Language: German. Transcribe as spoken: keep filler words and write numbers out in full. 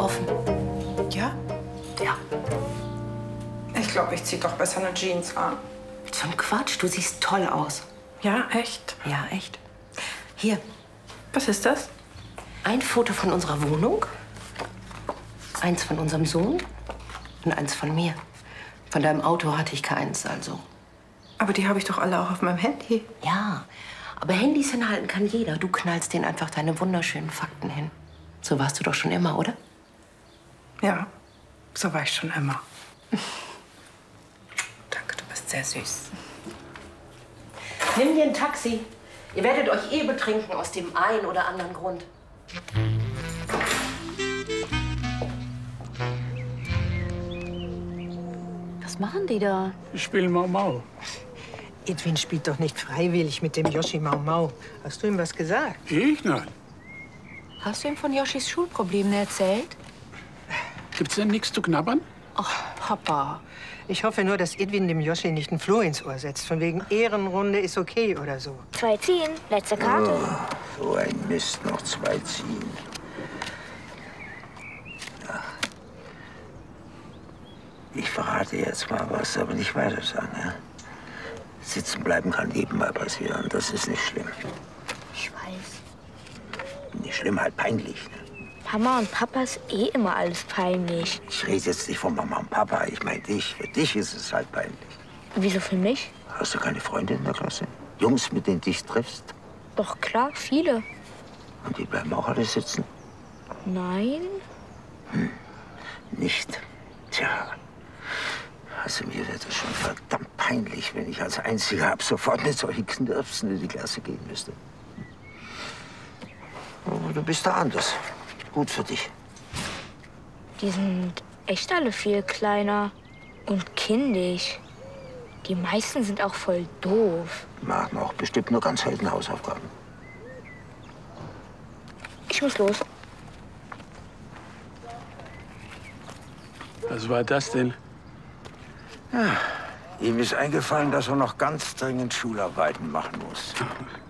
offen. Ja? Ja. Ich glaube, ich ziehe doch besser eine Jeans an. So ein Quatsch, du siehst toll aus. Ja, echt? Ja, echt. Hier, Was ist das? ein Foto von unserer Wohnung, eins von unserem Sohn und eins von mir. Von deinem Auto hatte ich keins, also. Aber die habe ich doch alle auch auf meinem Handy. Ja, aber Handys hinhalten kann jeder. Du knallst denen einfach deine wunderschönen Fakten hin. So warst du doch schon immer, oder? Ja, so war ich schon immer. Danke, du bist sehr süß. Nimm dir ein Taxi. Ihr werdet euch eh betrinken aus dem einen oder anderen Grund. Was machen die da? Ich spiele Mau Mau. Edwin spielt doch nicht freiwillig mit dem Yoshi Mau Mau. Hast du ihm was gesagt? Ich? Nein. Hast du ihm von Yoshis Schulproblemen erzählt? Gibt's denn nichts zu knabbern? Ach, Papa. Ich hoffe nur, dass Edwin dem Yoshi nicht ein Floh ins Ohr setzt. Von wegen Ehrenrunde ist okay oder so. Zwei ziehen, letzte Karte. Oh, so ein Mist, noch zwei ziehen. Ja. Ich verrate jetzt mal was, aber nicht weiter sagen, ja? Sitzen bleiben kann nebenbei passieren, das ist nicht schlimm. Ich weiß. Nicht schlimm, halt peinlich. Ne? Mama und Papa ist eh immer alles peinlich. Ich rede jetzt nicht von Mama und Papa, ich meine dich. Für dich ist es halt peinlich. Wieso für mich? Hast du keine Freunde in der Klasse? Jungs, mit denen du dich triffst? Doch klar, viele. Und die bleiben auch alle sitzen? Nein? Hm. Nicht? Tja. Also mir wird es schon verdammt peinlich, wenn ich als Einziger ab sofort mit solchen Knirpsen in die Klasse gehen müsste. Aber du bist da anders. Gut für dich. Die sind echt alle viel kleiner und kindisch. Die meisten sind auch voll doof. Machen auch bestimmt nur ganz selten Hausaufgaben. Ich muss los. Was war das denn? Ja, ihm ist eingefallen, dass er noch ganz dringend Schularbeiten machen muss.